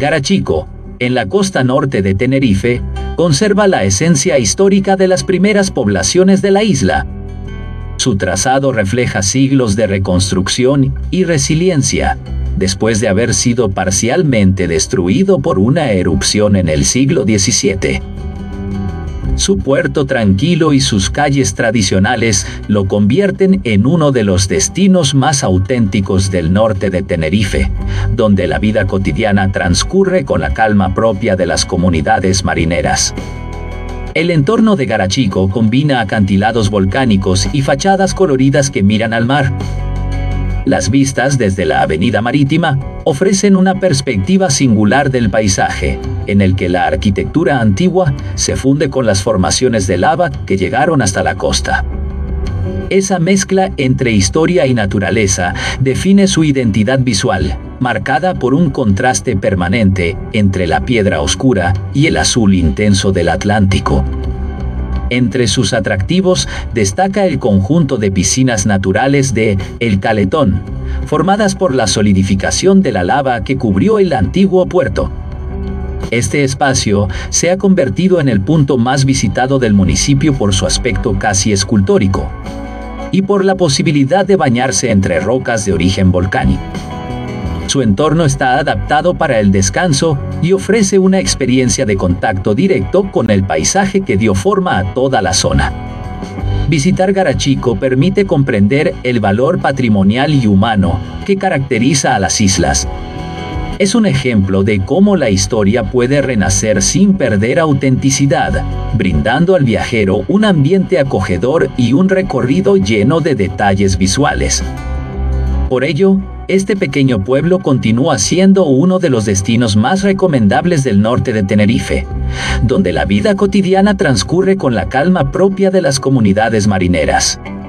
Garachico, en la costa norte de Tenerife, conserva la esencia histórica de las primeras poblaciones de la isla. Su trazado refleja siglos de reconstrucción y resiliencia, después de haber sido parcialmente destruido por una erupción en el siglo XVII. Su puerto tranquilo y sus calles tradicionales lo convierten en uno de los destinos más auténticos del norte de Tenerife, donde la vida cotidiana transcurre con la calma propia de las comunidades marineras. El entorno de Garachico combina acantilados volcánicos y fachadas coloridas que miran al mar. Las vistas desde la avenida marítima ofrecen una perspectiva singular del paisaje, en el que la arquitectura antigua se funde con las formaciones de lava que llegaron hasta la costa. Esa mezcla entre historia y naturaleza define su identidad visual, marcada por un contraste permanente entre la piedra oscura y el azul intenso del Atlántico. Entre sus atractivos destaca el conjunto de piscinas naturales de El Caletón, formadas por la solidificación de la lava que cubrió el antiguo puerto. Este espacio se ha convertido en el punto más visitado del municipio por su aspecto casi escultórico y por la posibilidad de bañarse entre rocas de origen volcánico. Su entorno está adaptado para el descanso y ofrece una experiencia de contacto directo con el paisaje que dio forma a toda la zona. Visitar Garachico permite comprender el valor patrimonial y humano que caracteriza a las islas. Es un ejemplo de cómo la historia puede renacer sin perder autenticidad, brindando al viajero un ambiente acogedor y un recorrido lleno de detalles visuales. Por ello, este pequeño pueblo continúa siendo uno de los destinos más recomendables del norte de Tenerife, donde la vida cotidiana transcurre con la calma propia de las comunidades marineras.